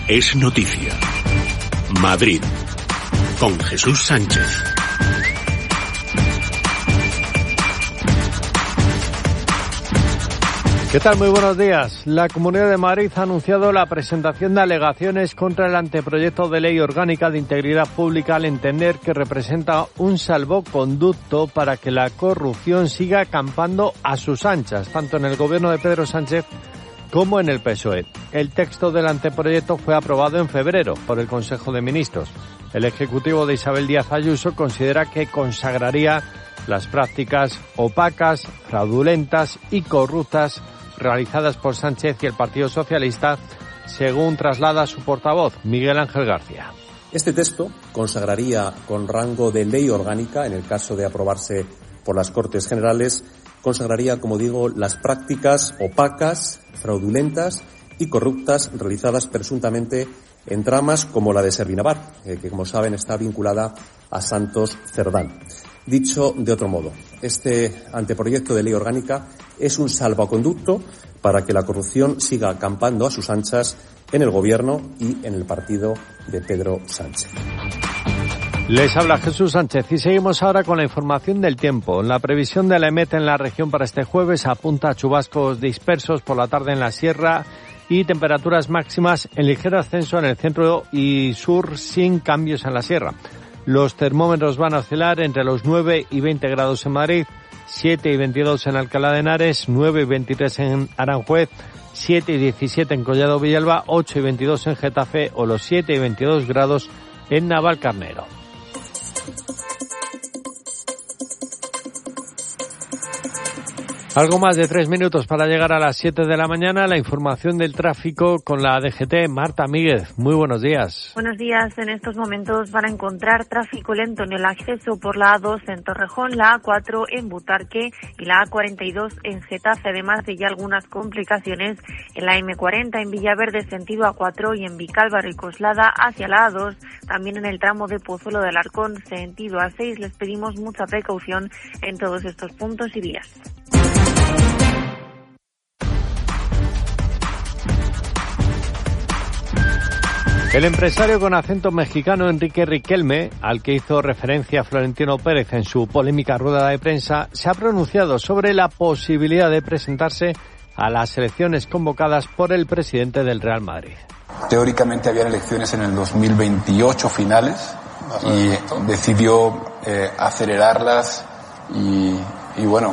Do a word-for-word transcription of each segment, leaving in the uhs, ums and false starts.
es noticia. Madrid, con Jesús Sánchez. ¿Qué tal? Muy buenos días. La Comunidad de Madrid ha anunciado la presentación de alegaciones contra el anteproyecto de ley orgánica de integridad pública al entender que representa un salvoconducto para que la corrupción siga campando a sus anchas, tanto en el gobierno de Pedro Sánchez como en el P S O E. El texto del anteproyecto fue aprobado en febrero por el Consejo de Ministros. El Ejecutivo de Isabel Díaz Ayuso considera que consagraría las prácticas opacas, fraudulentas y corruptas realizadas por Sánchez y el Partido Socialista, según traslada su portavoz, Miguel Ángel García. Este texto consagraría con rango de ley orgánica, en el caso de aprobarse por las Cortes Generales, consagraría, como digo, las prácticas opacas, fraudulentas y corruptas realizadas presuntamente en tramas como la de Servinavar, eh, que, como saben, está vinculada a Santos Cerdán. Dicho de otro modo, este anteproyecto de ley orgánica es un salvoconducto para que la corrupción siga campando a sus anchas en el Gobierno y en el partido de Pedro Sánchez. Les habla Jesús Sánchez y seguimos ahora con la información del tiempo. La previsión de la EMET en la región para este jueves apunta a chubascos dispersos por la tarde en la sierra y temperaturas máximas en ligero ascenso en el centro y sur sin cambios en la sierra. Los termómetros van a oscilar entre los nueve y veinte grados en Madrid, siete y veintidós en Alcalá de Henares, nueve y veintitrés en Aranjuez, siete y diecisiete en Collado Villalba, ocho y veintidós en Getafe o los siete y veintidós grados en Navalcarnero. Algo más de tres minutos para llegar a las siete de la mañana. La información del tráfico con la D G T. Marta Míguez, muy buenos días. Buenos días. En estos momentos van a encontrar tráfico lento en el acceso por la A dos en Torrejón, la A cuatro en Butarque y la A cuarenta y dos en Getafe, además de ya algunas complicaciones en la M cuarenta en Villaverde sentido A cuatro y en Vicálvaro y Coslada hacia la A dos. También en el tramo de Pozuelo de Alarcón sentido A seis. Les pedimos mucha precaución en todos estos puntos y vías. El empresario con acento mexicano Enrique Riquelme, al que hizo referencia Florentino Pérez en su polémica rueda de prensa, se ha pronunciado sobre la posibilidad de presentarse a las elecciones convocadas por el presidente del Real Madrid. Teóricamente había elecciones en el dos mil veintiocho finales y decidió eh, acelerarlas y, y bueno,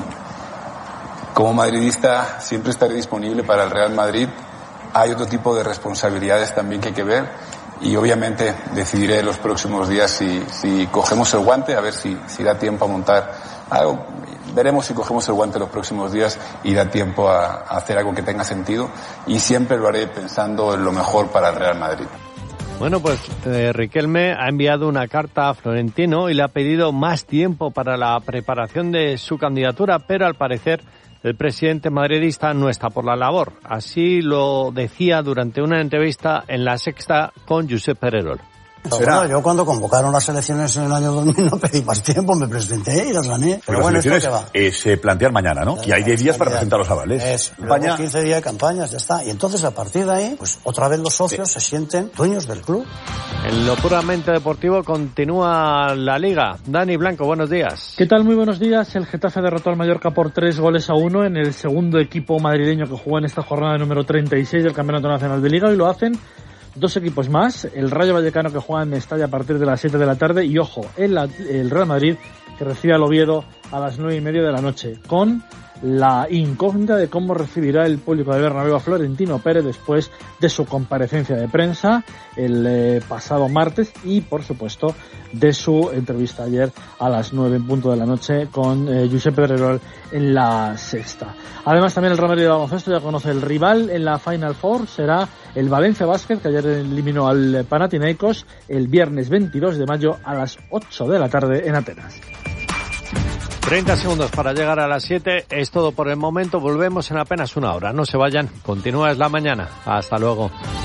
como madridista siempre estaré disponible para el Real Madrid. Hay otro tipo de responsabilidades también que hay que ver y obviamente decidiré en los próximos días si, si cogemos el guante, a ver si, si da tiempo a montar algo. Veremos si cogemos el guante los próximos días y da tiempo a, a hacer algo que tenga sentido y siempre lo haré pensando en lo mejor para el Real Madrid. Bueno, pues eh, Riquelme ha enviado una carta a Florentino y le ha pedido más tiempo para la preparación de su candidatura, pero al parecer el presidente madridista no está por la labor. Así lo decía durante una entrevista en La Sexta con Josep Pererol. Bueno, yo cuando convocaron las elecciones en el año dos mil no pedí más tiempo, me presenté y las gané. Pero las bueno, elecciones ¿esto qué va? Eh, se plantean mañana, ¿no? Y hay diez días para presentar los avales. Es, luego quince días de campañas, ya está. Y entonces a partir de ahí, pues otra vez los socios sí. se sienten dueños del club. En lo puramente deportivo continúa la Liga. Dani Blanco, buenos días. ¿Qué tal? Muy buenos días. El Getafe derrotó al Mallorca por tres goles a uno en el segundo equipo madrileño que jugó en esta jornada número treinta y seis del Campeonato Nacional de Liga y lo hacen dos equipos más, el Rayo Vallecano que juega en Mestalla a partir de las siete de la tarde y, ojo, el, el Real Madrid que recibe al Oviedo a las nueve y media de la noche, con la incógnita de cómo recibirá el público de Bernabéu a Florentino Pérez después de su comparecencia de prensa el eh, pasado martes y, por supuesto, de su entrevista ayer a las nueve en punto de la noche con eh, Josep Pedrerol en La Sexta. Además, también el Real Madrid de baloncesto ya conoce el rival en la Final Four, será el Valencia Basket, que ayer eliminó al Panathinaikos el viernes veintidós de mayo a las ocho de la tarde en Atenas. treinta segundos para llegar a las siete. Es todo por el momento. Volvemos en apenas una hora. No se vayan. Continúa Es la Mañana. Hasta luego.